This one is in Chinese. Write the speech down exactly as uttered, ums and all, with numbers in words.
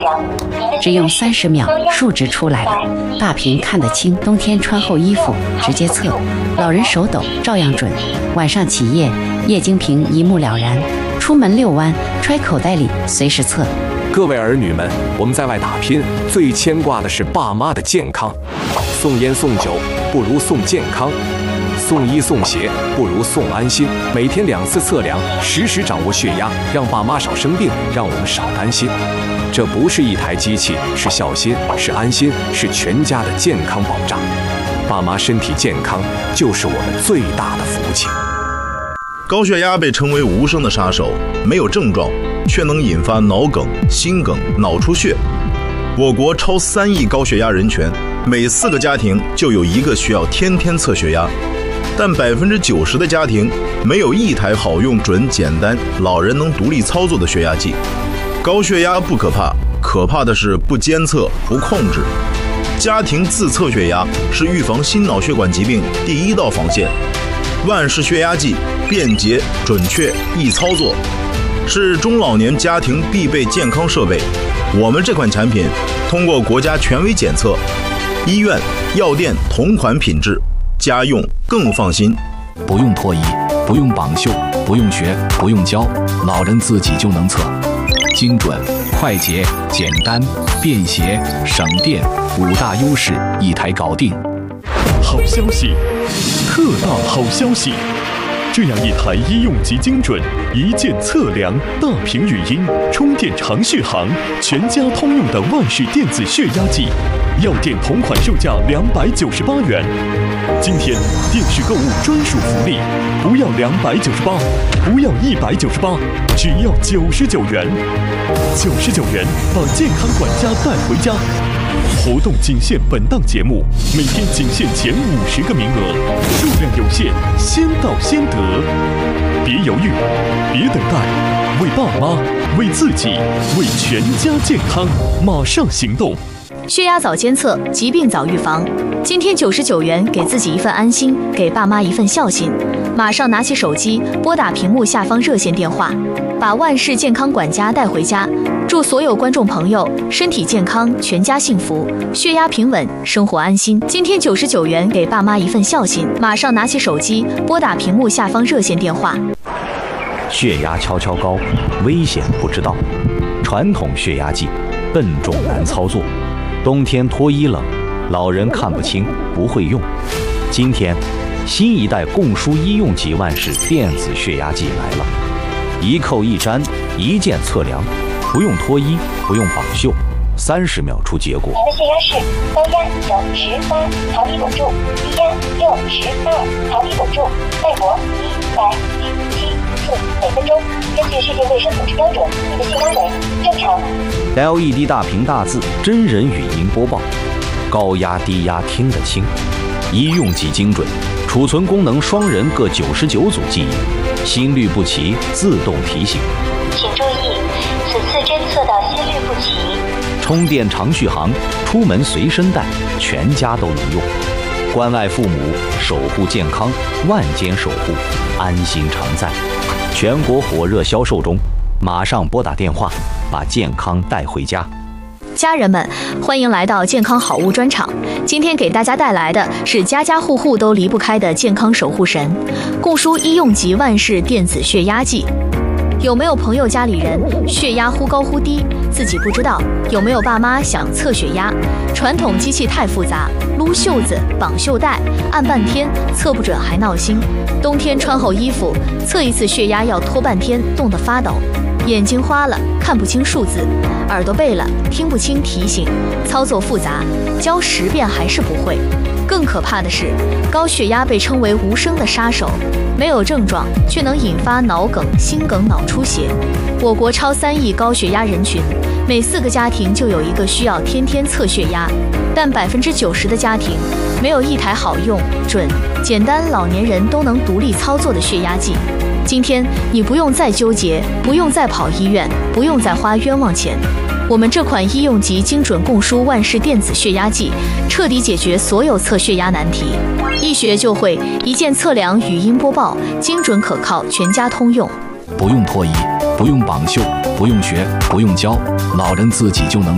只用三十秒，数值出来了，大屏看得清，冬天穿厚衣服直接测，老人手抖照样准。晚上起夜，液晶屏一目了然，出门遛弯，揣口袋里随时测。 各位儿女们，我们在外打拼，最牵挂的是爸妈的健康。送烟送酒不如送健康，送衣送鞋不如送安心。每天两次测量，实时掌握血压，让爸妈少生病，让我们少担心。这不是一台机器，是孝心，是安心，是全家的健康保障。爸妈身体健康就是我们最大的福气。 高血压被称为无声的杀手，没有症状，却能引发脑梗、心梗、脑出血。我国超三亿高血压人群，每四个家庭就有一个需要天天测血压，但百分之九十的家庭没有一台好用、准、简单、老人能独立操作的血压计。高血压不可怕，可怕的是不监测、不控制。家庭自测血压是预防心脑血管疾病第一道防线。万氏血压计便捷、准确、易操作，是中老年家庭必备健康设备。我们这款产品通过国家权威检测，医院、药店同款品质，家用更放心。 不用脱衣，不用绑袖，不用学，不用教，老人自己就能测。精准、快捷、简单、便携、省电，五大优势一台搞定。 好消息，特大好消息！这样一台医用级精准、一键测量、大屏语音、充电长续航、全家通用的万氏电子血压计，药店同款售价两百九十八元。今天电视购物专属福利，不要两百九十八，不要一百九十八，只要九十九元。九十九元把健康管家带回家。活动仅限本档节目，每天仅限前五十个名额，数量有限，先到先得。别犹豫，别等待，为爸妈、为自己、为全家健康，马上行动！ 血压早监测，疾病早预防。今天九十九元，给自己一份安心，给爸妈一份孝心。马上拿起手机，拨打屏幕下方热线电话，把万氏健康管家带回家。祝所有观众朋友身体健康，全家幸福，血压平稳，生活安心。今天九十九元，给爸妈一份孝心。马上拿起手机，拨打屏幕下方热线电话。 血压悄悄高，危险不知道。传统血压计笨重难操作，冬天脱衣冷，老人看不清不会用。今天新一代供书医用级万氏电子血压计来了，一扣一粘，一键测量，不用脱衣，不用绑袖，三十秒出结果。 您的血压是高压九十八毫米汞柱，低压六十二毫米汞柱，脉搏一百一七次每分钟。根据世界卫生组织标准，你的血压为正常。 L E D 大屏大字，真人语音播报，高压低压听得清，医用级精准，储存功能双人各九十九组记忆，心率不齐自动提醒。 请注意，此次侦测到心率不齐。 充电长续航，出门随身带，全家都能用。关爱父母，守护健康，万间守护，安心常在。全国火热销售中，马上拨打电话，把健康带回家。 家人们，欢迎来到健康好物专场。今天给大家带来的是家家户户都离不开的健康守护神——供书医用级万氏电子血压计。有没有朋友家里人血压忽高忽低，自己不知道？有没有爸妈想测血压？传统机器太复杂，撸袖子、绑袖带，按半天测不准还闹心。冬天穿厚衣服，测一次血压要拖半天，冻得发抖。眼睛花了，看不清数字；耳朵背了，听不清提醒。操作复杂，教十遍还是不会。更可怕的是，高血压被称为无声的杀手，没有症状却能引发脑梗、心梗、脑出血。我国超三亿高血压人群，每四个家庭就有一个需要天天测血压，但百分之九十的家庭没有一台好用、准、简单、老年人都能独立操作的血压计。今天你不用再纠结，不用再跑医院，不用再花冤枉钱。我们这款医用级精准供书万氏电子血压计，彻底解决所有测血压难题，一学就会，一键测量，语音播报，精准可靠，全家通用。 不用脱衣，不用绑袖，不用学，不用教，老人自己就能